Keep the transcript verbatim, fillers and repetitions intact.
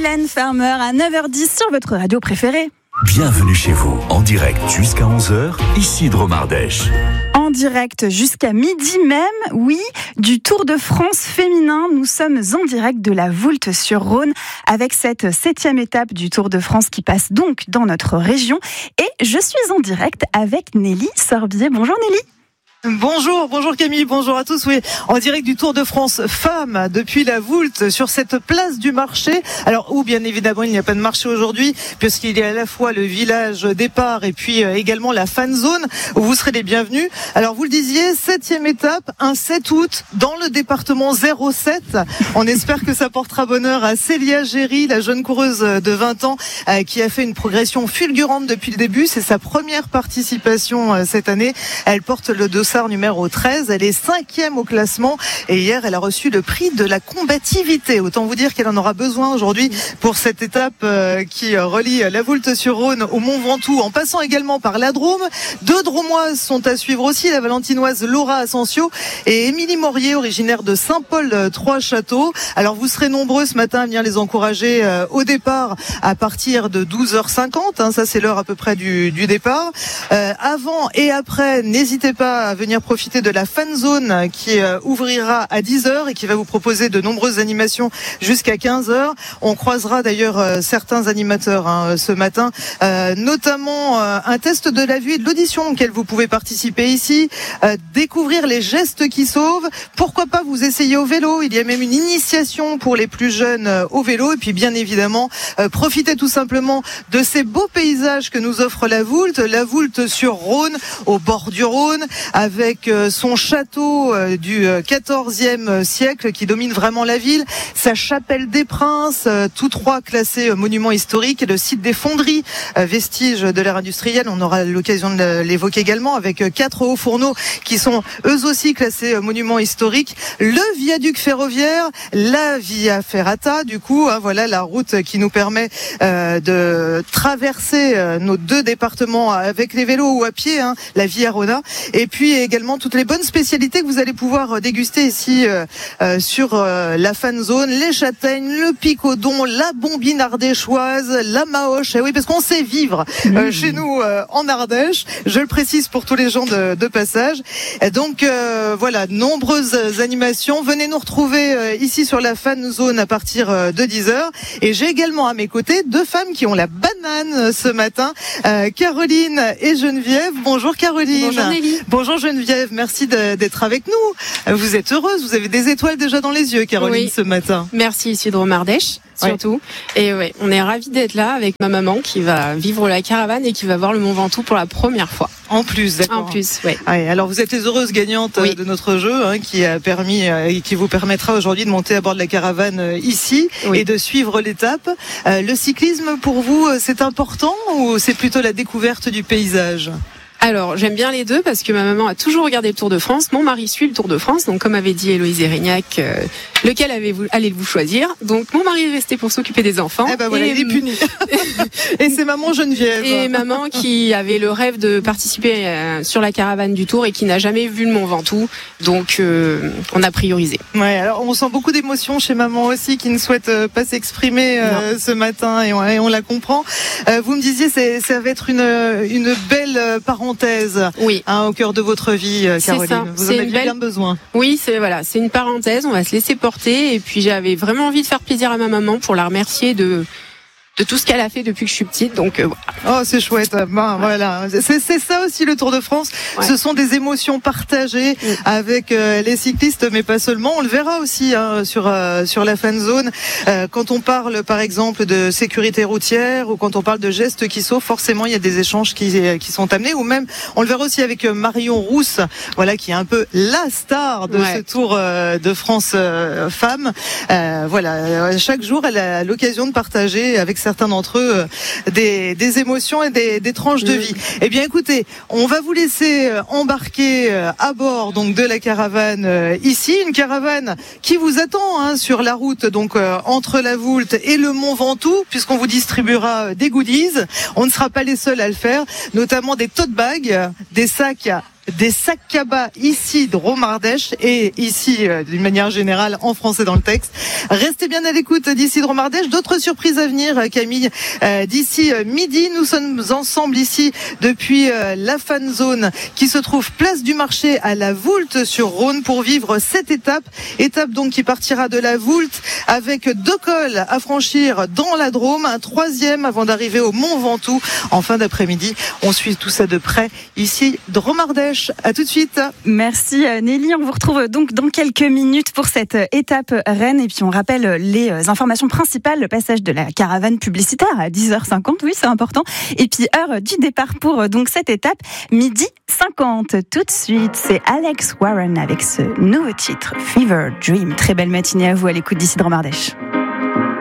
Mylène Farmer à neuf heures dix sur votre radio préférée. Bienvenue chez vous, en direct jusqu'à onze heures, Isidro Mardèche. En direct jusqu'à midi même, oui, du Tour de France féminin. Nous sommes en direct de la Voulte-sur-Rhône avec cette septième étape du Tour de France qui passe donc dans notre région. Et je suis en direct avec Nelly Sorbier. Bonjour Nelly. Bonjour, bonjour Camille, bonjour à tous. Oui, en direct du Tour de France femmes depuis la Voulte sur cette place du marché. Alors où bien évidemment il n'y a pas de marché aujourd'hui puisqu'il y a à la fois le village départ et puis également la fan zone où vous serez les bienvenus. Alors vous le disiez, septième étape, un sept août dans le département zéro sept. On espère que ça portera bonheur à Célia Géry, la jeune coureuse de vingt ans qui a fait une progression fulgurante depuis le début. C'est sa première participation cette année. Elle porte le dossard numéro treize, elle est cinquième au classement et hier elle a reçu le prix de la combativité. Autant vous dire qu'elle en aura besoin aujourd'hui pour cette étape euh, qui relie la Voulte-sur-Rhône au Mont Ventoux en passant également par la Drôme. Deux Dromoises sont à suivre aussi, la valentinoise Laura Asensio et Émilie Morier, originaire de Saint-Paul-Trois-Châteaux. Alors vous serez nombreux ce matin à venir les encourager euh, au départ à partir de douze heures cinquante, hein, ça c'est l'heure à peu près du, du départ. Euh, avant et après, n'hésitez pas à venir profiter de la fan zone qui euh, ouvrira à dix heures et qui va vous proposer de nombreuses animations jusqu'à quinze heures. On croisera d'ailleurs euh, certains animateurs hein, ce matin, euh, notamment euh, un test de la vue et de l'audition auquel vous pouvez participer ici, euh, découvrir les gestes qui sauvent. Pourquoi pas vous essayer au vélo? Il y a même une initiation pour les plus jeunes euh, au vélo et puis bien évidemment euh, profiter tout simplement de ces beaux paysages que nous offre la Voulte, la Voulte-sur-Rhône au bord du Rhône, avec son château du quatorzième siècle qui domine vraiment la ville, sa chapelle des Princes, tous trois classés monuments historiques, et le site des fonderies, vestiges de l'ère industrielle. On aura l'occasion de l'évoquer également avec quatre hauts fourneaux qui sont eux aussi classés monuments historiques. Le viaduc ferroviaire, la Via Ferrata, du coup, hein, voilà la route qui nous permet euh, de traverser euh, nos deux départements avec les vélos ou à pied, hein, la Via Rona. Et puis également toutes les bonnes spécialités que vous allez pouvoir déguster ici euh, euh, sur euh, la fan zone, les châtaignes, le picodon, la bombine ardéchoise, la maoche. Et oui, parce qu'on sait vivre euh, mmh. chez nous euh, en Ardèche. Je le précise pour tous les gens de, de passage. Et donc euh, voilà, nombreuses animations. Venez nous retrouver euh, ici sur la fan zone à partir euh, de dix heures. Et j'ai également à mes côtés deux femmes qui ont la banane ce matin, euh, Caroline et Geneviève. Bonjour Caroline. Bonjour Nelly. Bonjour Geneviève, merci de, d'être avec nous. Vous êtes heureuse, vous avez des étoiles déjà dans les yeux, Caroline, oui. ce matin. Merci Isidro Mardèche, surtout. Ouais. Et ouais, on est ravis d'être là avec ma maman qui va vivre la caravane et qui va voir le Mont Ventoux pour la première fois. En plus, d'accord. En plus, oui. Ouais, alors vous êtes les heureuses gagnantes oui. de notre jeu, hein, qui a permis euh, et qui vous permettra aujourd'hui de monter à bord de la caravane euh, ici oui. et de suivre l'étape. Euh, le cyclisme pour vous, c'est important ou c'est plutôt la découverte du paysage ? Alors, j'aime bien les deux parce que ma maman a toujours regardé le Tour de France. Mon mari suit le Tour de France. Donc, comme avait dit Héloïse Erignac, euh, lequel avez-vous, allez-vous choisir? Donc, mon mari est resté pour s'occuper des enfants. Eh ben voilà, et, il est puni. Et c'est maman Geneviève. Et maman qui avait le rêve de participer euh, sur la caravane du Tour et qui n'a jamais vu le Mont Ventoux. Donc, euh, on a priorisé. Ouais, alors on sent beaucoup d'émotions chez maman aussi qui ne souhaite euh, pas s'exprimer euh, ce matin et on, et on la comprend. Euh, vous me disiez, c'est, ça va être une, une belle parenthèse. Oui. Hein, au cœur de votre vie, Caroline. Ça. Vous c'est en avez belle... bien besoin. Oui, c'est voilà, c'est une parenthèse. On va se laisser porter. Et puis j'avais vraiment envie de faire plaisir à ma maman pour la remercier de de tout ce qu'elle a fait depuis que je suis petite. Donc euh, voilà. Oh, c'est chouette. Ben voilà, c'est, c'est ça aussi le Tour de France. Ouais. Ce sont des émotions partagées oui. avec euh, les cyclistes, mais pas seulement. On le verra aussi hein, sur euh, sur la fan zone. Euh, quand on parle, par exemple, de sécurité routière ou quand on parle de gestes qui sauvent, forcément, il y a des échanges qui qui sont amenés. Ou même, on le verra aussi avec Marion Rousse, voilà, qui est un peu la star de ouais. ce Tour euh, de France euh, femmes. Euh, voilà, chaque jour, elle a l'occasion de partager avec certains d'entre eux des, des émotions et des, des tranches de vie. Eh bien, écoutez, on va vous laisser embarquer à bord donc de la caravane euh, ici, une caravane qui vous attend hein, sur la route donc euh, entre la Voulte et le Mont Ventoux, puisqu'on vous distribuera des goodies. On ne sera pas les seuls à le faire, notamment des tote bags, des sacs des sacs cabas ici de Romardèche et ici euh, d'une manière générale en français dans le texte. Restez bien à l'écoute d'ici de Romardèche. D'autres surprises à venir, Camille. Euh, d'ici euh, midi, nous sommes ensemble ici depuis euh, la Fan Zone qui se trouve place du marché à la Voulte-sur-Rhône pour vivre cette étape. Étape donc qui partira de la Voulte avec deux cols à franchir dans la Drôme, un troisième avant d'arriver au Mont Ventoux en fin d'après-midi. On suit tout ça de près ici de Romardèche. À tout de suite. Merci Nelly. On vous retrouve donc dans quelques minutes pour cette étape Rennes. Et puis on rappelle les informations principales. Le passage de la caravane publicitaire à dix heures cinquante. Oui, c'est important. Et puis heure du départ pour donc cette étape, midi cinquante. Tout de suite, c'est Alex Warren avec ce nouveau titre, Fever Dream. Très belle matinée à vous à l'écoute d'ici de Romardèche.